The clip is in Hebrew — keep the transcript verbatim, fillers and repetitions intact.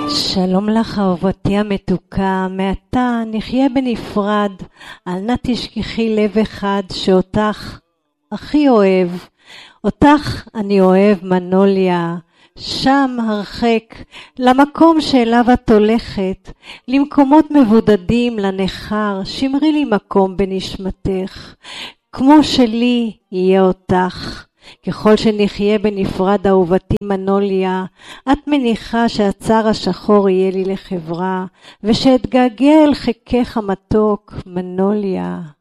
שלום לך אהובתי המתוקה, מעתה נחיה בנפרד, אל נא תשכחי לב אחד שאותך הכי אוהב. אותך אני אוהב מנוליה, שם הרחק, למקום שאליו את הולכת, למקומות מבודדים, לנחר, שמרי לי מקום בנשמתך, כמו שלי יהיה אותך. ככל שנחיה בנפרד אהובתי מנוליה, את מניחה שהצער השחור יהיה לי לחברה, ושאתגעגע אל חיקך המתוק מנוליה.